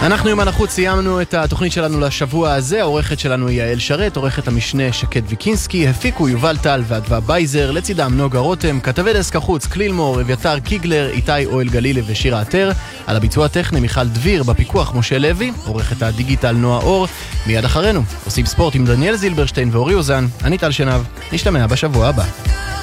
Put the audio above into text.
אנחנו עם החוץ סיימנו את התוכנית שלנו לשבוע הזה. העורכת שלנו היא יעל שרת, עורכת המשנה שקד ויקינסקי, הפיקו יובל טל ואדווה בייזר, לצידם נוגה רותם, כתבי דסק החוץ קלילמור, אביתר קיגלר, איתי אוהל גלילי ושירה עטר, על הביצוע הטכני מיכל דביר, בפיקוח משה לוי, עורכת הדיגיטל נועה אור. מיד אחרינו עושים ספורט עם דניאל זילברשטיין ואורי אוזן. אני טל שנב, נשתמע בשבוע הבא.